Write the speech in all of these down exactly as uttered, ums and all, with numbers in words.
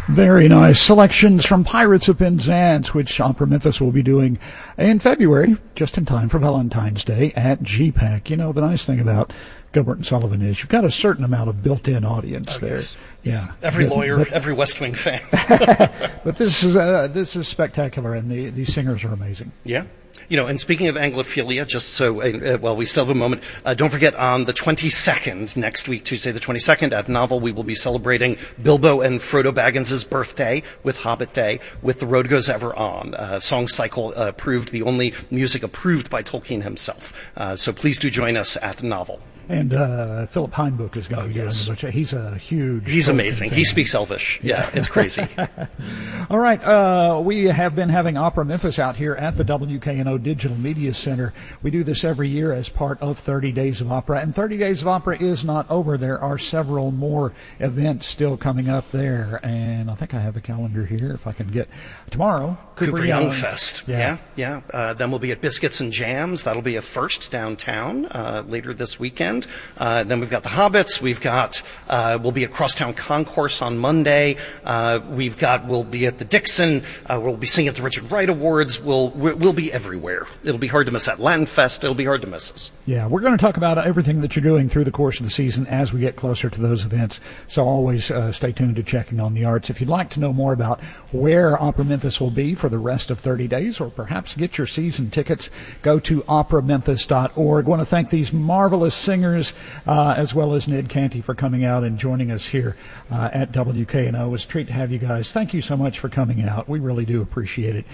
Very nice selections from Pirates of Penzance, which Opera Memphis will be doing in February, just in time for Valentine's Day at G PAC. You know, the nice thing about Gilbert and Sullivan is you've got a certain amount of built-in audience oh, there. Yes. Yeah, every but, lawyer, but, every West Wing fan. But this is uh, this is spectacular, and the these singers are amazing. Yeah. You know, and speaking of Anglophilia, just so, uh, well, we still have a moment, uh, don't forget on the twenty-second, next week, Tuesday the twenty-second, at Novel, we will be celebrating Bilbo and Frodo Baggins' birthday with Hobbit Day, with The Road Goes Ever On. Uh, Song Cycle uh, approved, the only music approved by Tolkien himself. Uh, so please do join us at Novel. And uh, Philip Heinbuch is going to be yes. doing it. He's a huge... He's amazing. Fan. He speaks Elvish. Yeah, it's crazy. All right. Uh, we have been having Opera Memphis out here at the W K N O Digital Media Center. We do this every year as part of thirty Days of Opera. And thirty Days of Opera is not over. There are several more events still coming up there. And I think I have a calendar here if I can get... Tomorrow, Cooper, Cooper Young Young Fest. Yeah, yeah. yeah. Uh, then we'll be at Biscuits and Jams. That'll be a first downtown uh, later this weekend. Uh, then we've got the Hobbits. We've got, uh, we'll be at Crosstown Concourse on Monday. Uh, we've got, we'll be at the Dixon. Uh, we'll be singing at the Richard Wright Awards. We'll, we'll be everywhere. It'll be hard to miss that. Latin Fest. It'll be hard to miss us. Yeah, we're going to talk about everything that you're doing through the course of the season as we get closer to those events. So always uh, stay tuned to Checking on the Arts. If you'd like to know more about where Opera Memphis will be for the rest of thirty days, or perhaps get your season tickets, go to opera memphis dot org. I want to thank these marvelous singers, uh, as well as Ned Canty, for coming out and joining us here uh, at W K N O. It was a treat to have you guys. Thank you so much for coming out. We really do appreciate it.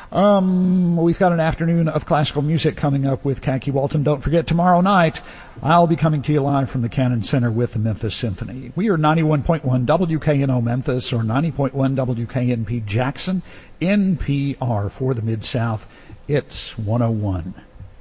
Um, we've got an afternoon of classical music coming up with Khaki Walton. Don't forget, tomorrow night, I'll be coming to you live from the Cannon Center with the Memphis Symphony. We are ninety-one point one W K N O Memphis, or ninety point one W K N P Jackson, N P R for the Mid-South. It's one oh one.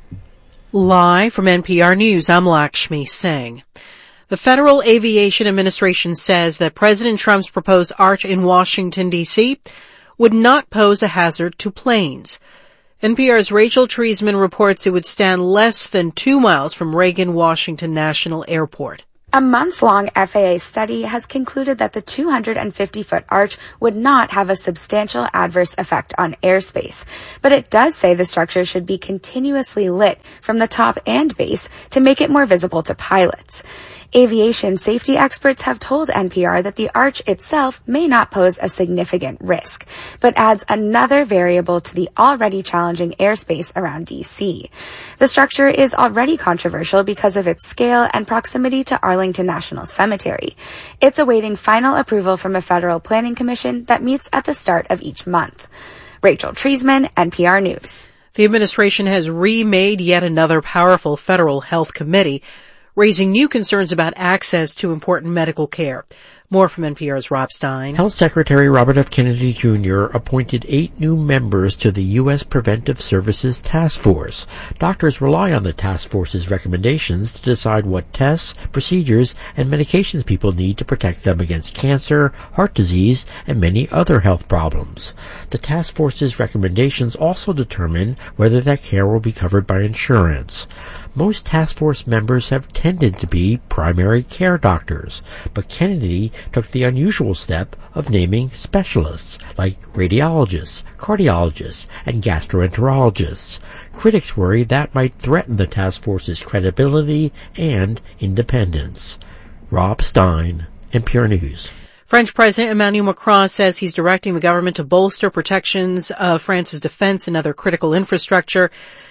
Live from N P R News, I'm Lakshmi Singh. The Federal Aviation Administration says that President Trump's proposed arch in Washington, D C would not pose a hazard to planes. N P R's Rachel Treisman reports it would stand less than two miles from Reagan-Washington National Airport. A months-long F A A study has concluded that the two hundred fifty foot arch would not have a substantial adverse effect on airspace, but it does say the structure should be continuously lit from the top and base to make it more visible to pilots. Aviation safety experts have told N P R that the arch itself may not pose a significant risk, but adds another variable to the already challenging airspace around D C. The structure is already controversial because of its scale and proximity to Arlington National Cemetery. It's awaiting final approval from a federal planning commission that meets at the start of each month. Rachel Treisman, N P R News. The administration has remade yet another powerful federal health committee, raising new concerns about access to important medical care. More from N P R's Rob Stein. Health Secretary Robert F. Kennedy Junior appointed eight new members to the U S Preventive Services Task Force. Doctors rely on the task force's recommendations to decide what tests, procedures, and medications people need to protect them against cancer, heart disease, and many other health problems. The task force's recommendations also determine whether that care will be covered by insurance. Most task force members have tended to be primary care doctors, but Kennedy took the unusual step of naming specialists like radiologists, cardiologists, and gastroenterologists. Critics worry that might threaten the task force's credibility and independence. Rob Stein, N P R News. French President Emmanuel Macron says he's directing the government to bolster protections of France's defense and other critical infrastructure,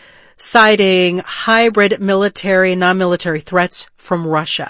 citing hybrid military and non-military threats from Russia.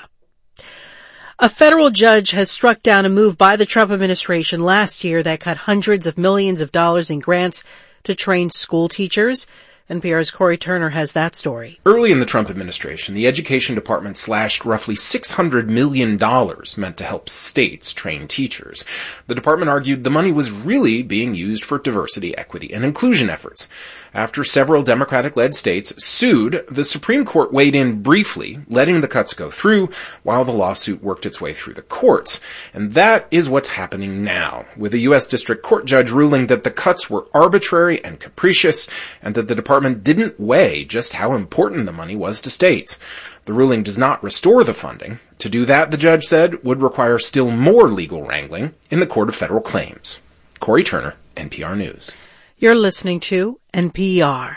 A federal judge has struck down a move by the Trump administration last year that cut hundreds of millions of dollars in grants to train school teachers. N P R's Corey Turner has that story. Early in the Trump administration, the Education Department slashed roughly six hundred million dollars meant to help states train teachers. The department argued the money was really being used for diversity, equity, and inclusion efforts. After several Democratic-led states sued, the Supreme Court weighed in briefly, letting the cuts go through while the lawsuit worked its way through the courts. And that is what's happening now, with a U S District Court judge ruling that the cuts were arbitrary and capricious, and that the department department didn't weigh just how important the money was to states. The ruling does not restore the funding. To do that, the judge said, would require still more legal wrangling in the Court of Federal Claims. Corey Turner, N P R News. You're listening to N P R.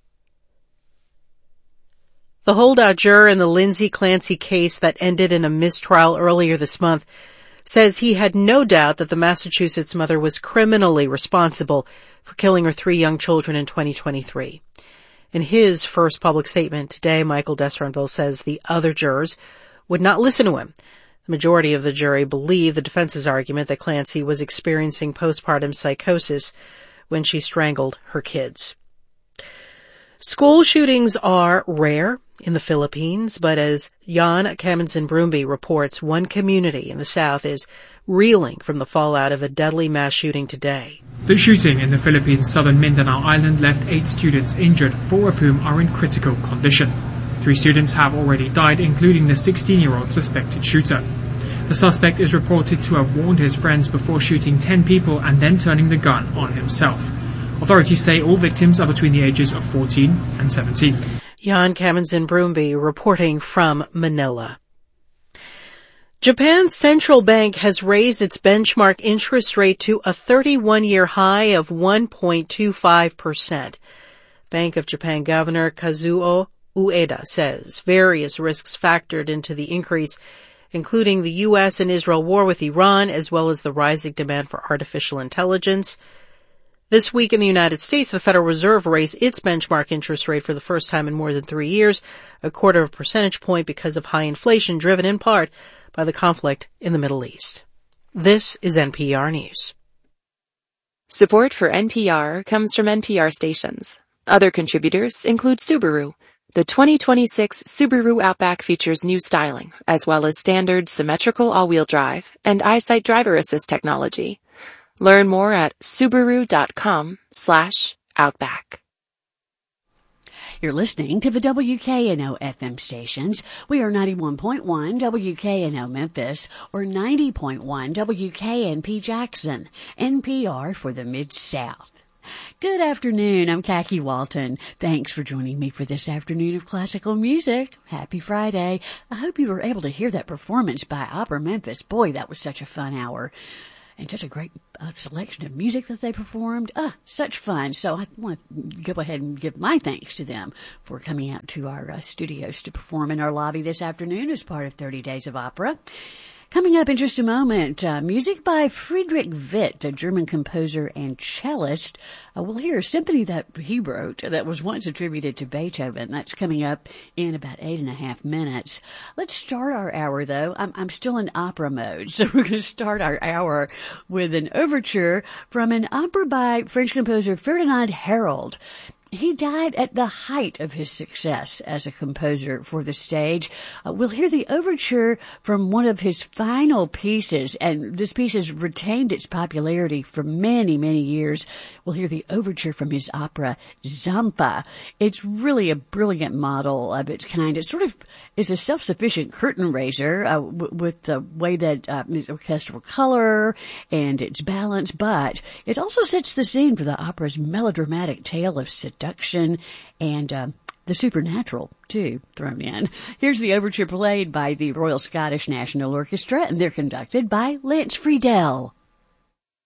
The holdout juror in the Lindsay Clancy case that ended in a mistrial earlier this month says he had no doubt that the Massachusetts mother was criminally responsible for killing her three young children in twenty twenty-three. In his first public statement today, Michael Desranville says the other jurors would not listen to him. The majority of the jury believed the defense's argument that Clancy was experiencing postpartum psychosis when she strangled her kids. School shootings are rare in the Philippines, but as Jan Kaminsin-Brumby reports, one community in the south is reeling from the fallout of a deadly mass shooting today. The shooting in the Philippines' southern Mindanao Island left eight students injured, four of whom are in critical condition. Three students have already died, including the sixteen-year-old suspected shooter. The suspect is reported to have warned his friends before shooting ten people and then turning the gun on himself. Authorities say all victims are between the ages of fourteen and seventeen. Jan Kaminsin-Brumby reporting from Manila. Japan's central bank has raised its benchmark interest rate to a thirty-one-year high of one point two five percent. Bank of Japan Governor Kazuo Ueda says various risks factored into the increase, including the U S and Israel war with Iran, as well as the rising demand for artificial intelligence. This week in the United States, the Federal Reserve raised its benchmark interest rate for the first time in more than three years, a quarter of a percentage point because of high inflation driven in part by the conflict in the Middle East. This is N P R News. Support for N P R comes from N P R stations. Other contributors include Subaru. The twenty twenty-six Subaru Outback features new styling, as well as standard symmetrical all-wheel drive and EyeSight driver assist technology. Learn more at Subaru.com slash Outback. You're listening to the W K N O F M stations. We are ninety-one point one W K N O Memphis or ninety point one W K N P Jackson, N P R for the Mid-South. Good afternoon. I'm Khaki Walton. Thanks for joining me for this afternoon of classical music. Happy Friday. I hope you were able to hear that performance by Opera Memphis. Boy, that was such a fun hour. And such a great uh, selection of music that they performed. Ah, such fun. So I want to go ahead and give my thanks to them for coming out to our uh, studios to perform in our lobby this afternoon as part of thirty Days of Opera. Coming up in just a moment, uh, music by Friedrich Witt, a German composer and cellist. Uh, we'll hear a symphony that he wrote that was once attributed to Beethoven. That's coming up in about eight and a half minutes. Let's start our hour, though. I'm, I'm still in opera mode, so we're going to start our hour with an overture from an opera by French composer Ferdinand Hérold. He died at the height of his success as a composer for the stage. Uh, we'll hear the overture from one of his final pieces, and this piece has retained its popularity for many, many years. We'll hear the overture from his opera Zampa. It's really a brilliant model of its kind. It sort of is a self-sufficient curtain raiser uh, w- with the way that uh, its orchestral color and its balance, but it also sets the scene for the opera's melodramatic tale of seduction and uh, the supernatural, too, thrown in. Here's the overture played by the Royal Scottish National Orchestra, and they're conducted by Lance Friedel.